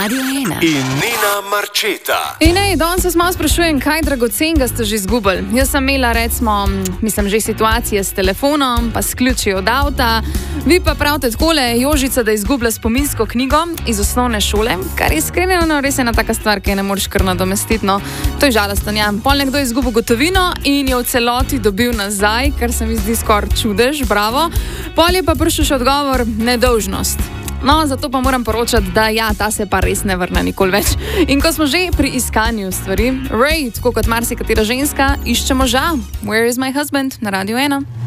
In Nina Marčeta. Danes se malo sprašujem, kaj dragocenega ste že izgubili. Jaz sem imela, recimo, že situacije s telefonom, pa s ključi od avta. Vi pa pravite takole, Jožica, da izgublja spominsko knjigo iz osnovne šole, kar je iskreno res ena taka stvar, ki je ne moreš kar nadomestiti. No. To je žalostno, ja. Pol nekdo je izgubil gotovino in jo v celoti dobil nazaj, kar se mi zdi skoraj čudež, bravo. Pol je pa prišel še odgovor, nedolžnost. No, zato pa moram poročati, da ja, ta se pa res ne vrne nikoli več. In ko smo že pri iskanju stvari, Ray, tako kot marsikatera ženska, išče moža. Where is my husband? Na Radio 1.